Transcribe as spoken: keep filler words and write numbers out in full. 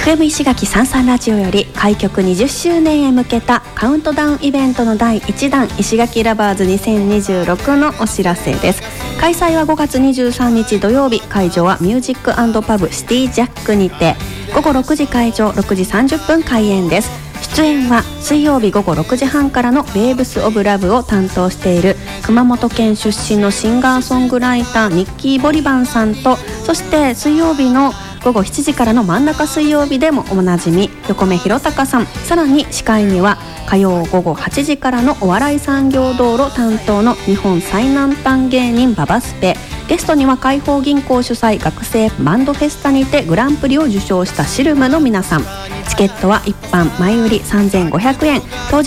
エフエム 石垣さんさんラジオより開局にじゅっしゅうねんへ向けたカウントダウンイベントのだいいちだん石垣ラバーズにせんにじゅうろくのお知らせです。開催はごがつにじゅうさんにち土曜日、会場はミュージック&パブシティジャックにて、ごごろくじ会場、ろくじさんじゅっぷん開演です。出演は水曜日ごごろくじはんからのベーブスオブラブを担当している熊本県出身のシンガーソングライターニッキー・ボリバンさんと、そして水曜日のごごしちじからの真ん中水曜日でもおなじみ横目弘隆さん、さらに司会には火曜ごごはちじからのお笑い産業道路担当の日本最南端芸人ババスペ、ゲストには海邦銀行主催学生バンドフェスタにてグランプリを受賞したシルムの皆さん。チケットは一般前売りさんぜんごひゃくえん、当日